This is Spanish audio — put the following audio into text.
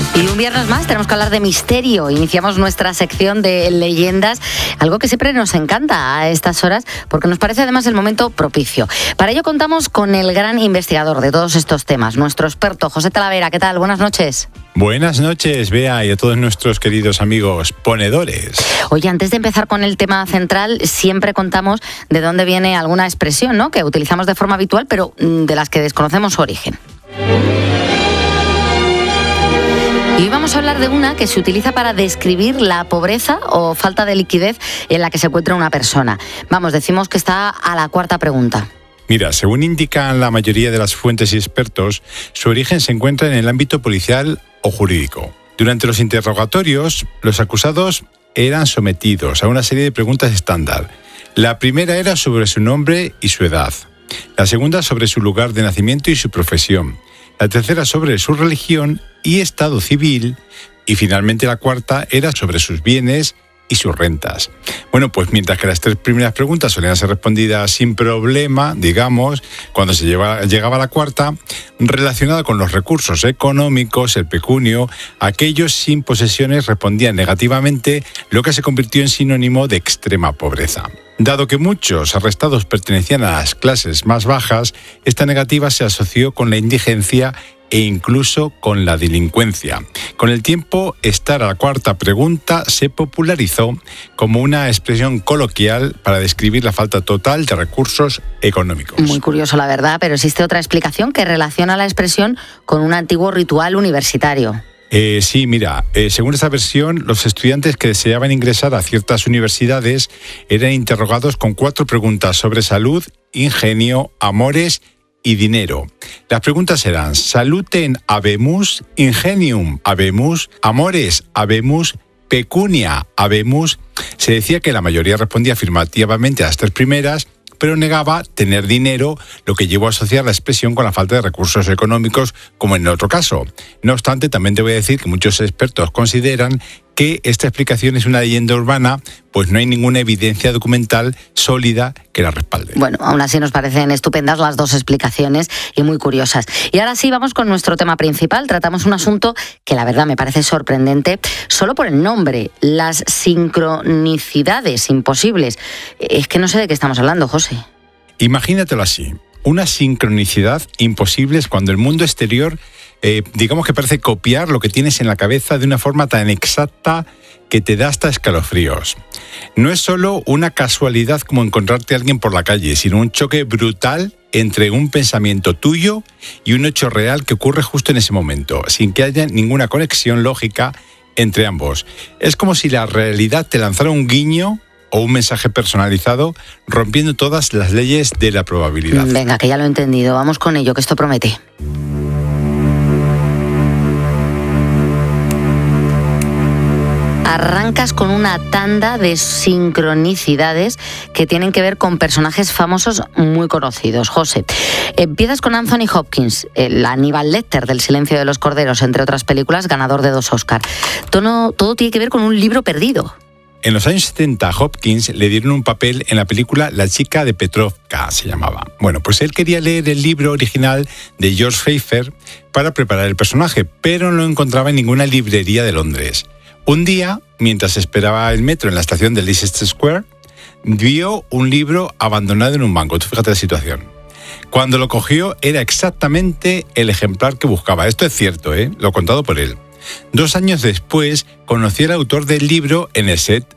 Y un viernes más tenemos que hablar de misterio. Iniciamos nuestra sección de leyendas, algo que siempre nos encanta a estas horas porque nos parece además el momento propicio. Para ello contamos con el gran investigador de todos estos temas, nuestro experto José Talavera. ¿Qué tal? Buenas noches. Buenas noches, Bea, y a todos nuestros queridos amigos ponedores. Oye, antes de empezar con el tema central, siempre contamos de dónde viene alguna expresión, ¿no?, que utilizamos de forma habitual, pero de las que desconocemos su origen. Y hoy vamos a hablar de una que se utiliza para describir la pobreza o falta de liquidez en la que se encuentra una persona. Vamos, decimos que está a la cuarta pregunta. Mira, según indican la mayoría de las fuentes y expertos, su origen se encuentra en el ámbito policial o jurídico. Durante los interrogatorios, los acusados eran sometidos a una serie de preguntas estándar. La primera era sobre su nombre y su edad. La segunda sobre su lugar de nacimiento y su profesión. La tercera sobre su religión y estado civil. Y finalmente la cuarta era sobre sus bienes y sus rentas. Bueno, pues mientras que las tres primeras preguntas solían ser respondidas sin problema, digamos, cuando se llegaba a la cuarta, relacionada con los recursos económicos, el pecunio, aquellos sin posesiones respondían negativamente, lo que se convirtió en sinónimo de extrema pobreza. Dado que muchos arrestados pertenecían a las clases más bajas, esta negativa se asoció con la indigencia e incluso con la delincuencia. Con el tiempo, estar a la cuarta pregunta se popularizó como una expresión coloquial para describir la falta total de recursos económicos. Muy curioso, la verdad, pero existe otra explicación que relaciona la expresión con un antiguo ritual universitario. Sí, mira, según esta versión, los estudiantes que deseaban ingresar a ciertas universidades eran interrogados con 4 preguntas sobre salud, ingenio, amores y dinero. Las preguntas eran: saluten habemus, ingenium habemus, amores habemus, pecunia habemus. Se decía que la mayoría respondía afirmativamente a las 3 primeras, pero negaba tener dinero, lo que llevó a asociar la expresión con la falta de recursos económicos, como en el otro caso. No obstante, también te voy a decir que muchos expertos consideran que esta explicación es una leyenda urbana, pues no hay ninguna evidencia documental sólida que la respalde. Bueno, aún así nos parecen estupendas las dos explicaciones y muy curiosas. Y ahora sí, vamos con nuestro tema principal. Tratamos un asunto que la verdad me parece sorprendente, solo por el nombre, las sincronicidades imposibles. Es que no sé de qué estamos hablando, José. Imagínatelo así. Una sincronicidad imposible es cuando el mundo exterior, digamos que parece copiar lo que tienes en la cabeza de una forma tan exacta que te da hasta escalofríos. No es solo una casualidad como encontrarte a alguien por la calle, sino un choque brutal entre un pensamiento tuyo y un hecho real que ocurre justo en ese momento, sin que haya ninguna conexión lógica entre ambos. Es como si la realidad te lanzara un guiño o un mensaje personalizado, rompiendo todas las leyes de la probabilidad. Venga, que ya lo he entendido. Vamos con ello, que esto promete. Arrancas con una tanda de sincronicidades que tienen que ver con personajes famosos muy conocidos. José, empiezas con Anthony Hopkins, el Aníbal Lecter del Silencio de los Corderos, entre otras películas, ganador de 2 Oscar. Todo tiene que ver con un libro perdido. En los años 70, a Hopkins le dieron un papel en la película La chica de Petrovka, se llamaba. Bueno, pues él quería leer el libro original de George Pfeiffer para preparar el personaje, pero no lo encontraba en ninguna librería de Londres. Un día, mientras esperaba el metro en la estación de Leicester Square, vio un libro abandonado en un banco. Tú fíjate la situación. Cuando lo cogió, era exactamente el ejemplar que buscaba. Esto es cierto, lo he contado por él. 2 años después, conocí al autor del libro en el set